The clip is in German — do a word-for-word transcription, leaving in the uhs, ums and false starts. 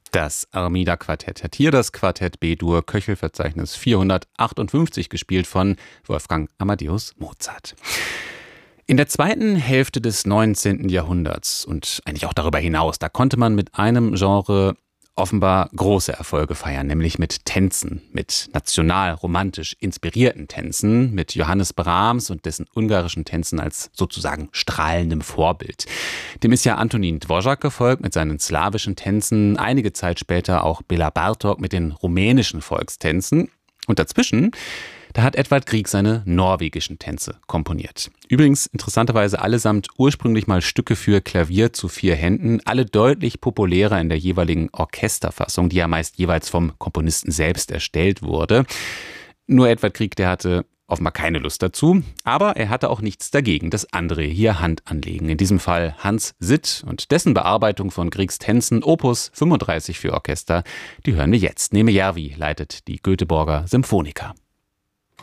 Das Armida-Quartett hat hier das Quartett B-Dur Köchelverzeichnis vierhundertachtundfünfzig gespielt von Wolfgang Amadeus Mozart. In der zweiten Hälfte des neunzehnten Jahrhunderts und eigentlich auch darüber hinaus, da konnte man mit einem Genre offenbar große Erfolge feiern, nämlich mit Tänzen, mit national romantisch inspirierten Tänzen, mit Johannes Brahms und dessen ungarischen Tänzen als sozusagen strahlendem Vorbild. Dem ist ja Antonín Dvořák gefolgt mit seinen slawischen Tänzen, einige Zeit später auch Béla Bartók mit den rumänischen Volkstänzen. Und dazwischen, da hat Edvard Grieg seine norwegischen Tänze komponiert. Übrigens interessanterweise allesamt ursprünglich mal Stücke für Klavier zu vier Händen, alle deutlich populärer in der jeweiligen Orchesterfassung, die ja meist jeweils vom Komponisten selbst erstellt wurde. Nur Edvard Grieg, der hatte offenbar keine Lust dazu, aber er hatte auch nichts dagegen, dass andere hier Hand anlegen. In diesem Fall Hans Sitt und dessen Bearbeitung von Griegs Tänzen Opus fünfunddreißig für Orchester, die hören wir jetzt. Neme Järvi leitet die Göteborger Symphoniker.